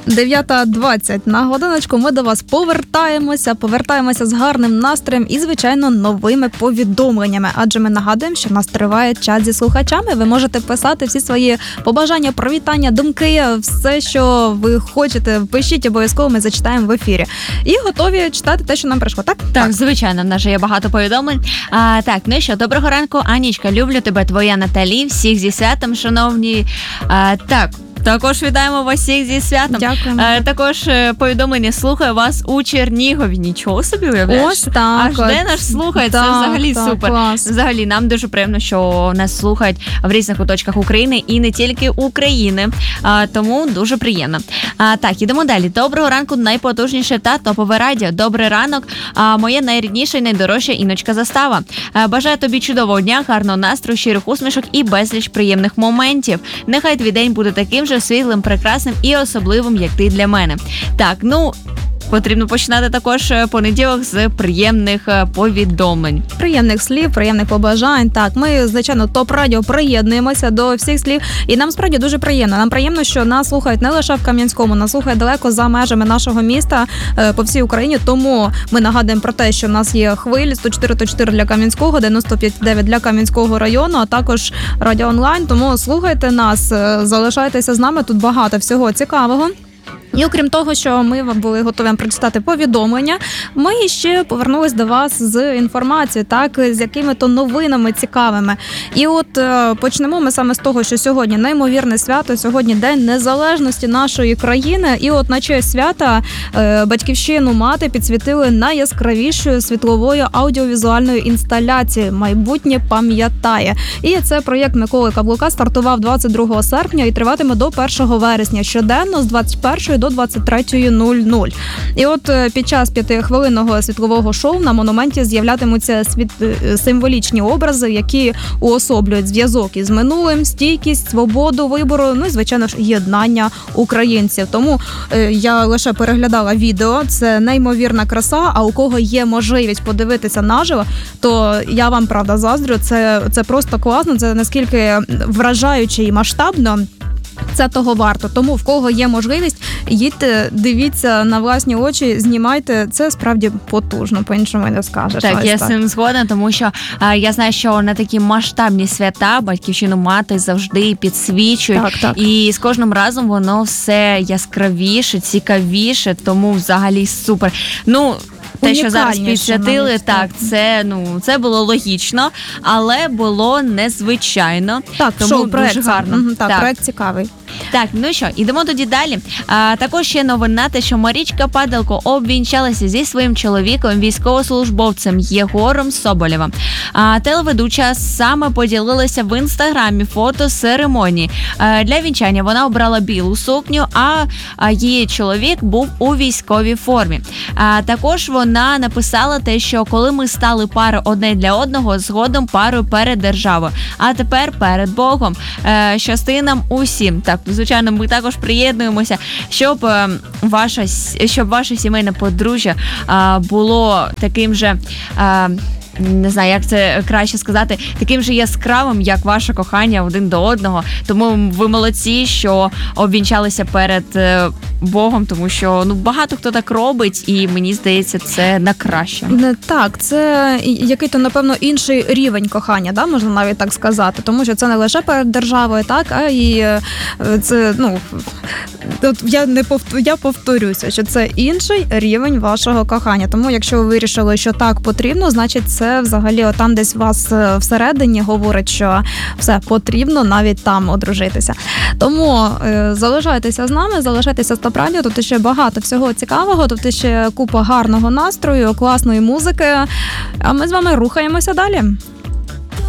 9:20 на годиночку. Ми до вас повертаємося з гарним настроєм і, звичайно, новими повідомленнями. Адже ми нагадуємо, що в нас триває чат зі слухачами. Ви можете писати всі свої побажання, привітання, думки, все, що ви хочете, пишіть обов'язково, ми зачитаємо в ефірі. І готові читати те, що нам прийшло, так? Так, звичайно, в нас же є багато повідомлень. Так, ну що, доброго ранку, Анічка, люблю тебе, твоя Наталі, всіх зі святом, шановні. Так. Також вітаємо вас всіх зі святом. Дякуємо. Також повідомлення, слухаю вас у Чернігові. Нічого собі, уявляєш? Ось так. Аж де нас слухають, це взагалі супер. Клас. Взагалі, нам дуже приємно, що нас слухають в різних куточках України і не тільки України. Тому дуже приємно. Так, ідемо далі. Доброго ранку, найпотужніше та топове радіо. Добрий ранок, моє найрідніше і найдорожча Іночка Застава. Бажаю тобі чудового дня, гарного настрою, щирих усмішок і безліч приємних моментів. Нехай твій день буде таким же світлим, прекрасним і особливим, як ти для мене. Так, ну, потрібно починати також понеділок з приємних повідомлень. Приємних слів, приємних побажань. Так, ми, звичайно, ТОП-радіо приєднуємося до всіх слів. І нам справді дуже приємно. Нам приємно, що нас слухають не лише в Кам'янському, нас слухають далеко за межами нашого міста по всій Україні. Тому ми нагадуємо про те, що в нас є хвилі 104.4 для Кам'янського, 95.9 для Кам'янського району, а також радіо онлайн. Тому слухайте нас, залишайтеся з нами. Тут багато всього цікавого. І окрім того, що ми були готові прочитати повідомлення, ми ще повернулись до вас з інформацією, так, з якими-то новинами цікавими. І от почнемо ми саме з того, що сьогодні неймовірне свято, сьогодні День Незалежності нашої країни. І от на честь свята Батьківщину мати підсвітили найяскравішою світловою аудіовізуальною інсталяцією «Майбутнє пам'ятає». І це проєкт Миколи Каблука стартував 22 серпня і триватиме до 1 вересня щоденно з 21 до 23:00. І от під час 5-хвилинного світлового шоу на монументі з'являтимуться символічні образи, які уособлюють зв'язок із минулим, стійкість, свободу вибору, ну і, звичайно ж, єднання українців. Тому я лише переглядала відео, це неймовірна краса, а у кого є можливість подивитися наживо, то я вам, правда, заздрю, це просто класно, це наскільки вражаюче і масштабно. Це того варто. Тому в кого є можливість, їдьте, дивіться на власні очі, знімайте. Це справді потужно, по-іншому не скажеш. Так, я з цим згодна, тому що я знаю, що на такі масштабні свята Батьківщину мати завжди підсвічують. Так. І з кожним разом воно все яскравіше, цікавіше, тому взагалі супер. Ну, те, що зараз підсвятили, так, це було логічно, але було незвичайно. Так, тому дуже гарно. Так, проект цікавий. Так, ну що, ідемо тоді далі. Також ще новина, те, що Марічка Падалко обвінчалася зі своїм чоловіком, військовослужбовцем Єгором Соболєвим. Телеведуча саме поділилася в інстаграмі фото церемонії. Для вінчання вона обрала білу сукню, а її чоловік був у військовій формі. Також вона написала те, що коли ми стали парою одне для одного, згодом парою перед державою, а тепер перед Богом. Щасти нам усім. Так, звичайно, ми також приєднуємося, щоб ваше сімейне подружжя було таким же, не знаю, як це краще сказати, таким же яскравим, як ваше кохання один до одного. Тому ви молодці, що обвінчалися перед Богом, тому що багато хто так робить, і мені здається, це на краще. Так, це який-то, напевно, інший рівень кохання, да, можна навіть так сказати, тому що це не лише перед державою, так, а і це, я повторюся, що це інший рівень вашого кохання. Тому якщо ви вирішили, що так потрібно, значить це взагалі там десь вас всередині говорить, що все потрібно навіть там одружитися. Тому залишайтеся з нами, залишайтеся з ТОП-радіо, тут ще багато всього цікавого, тут ще купа гарного настрою, класної музики, а ми з вами рухаємося далі.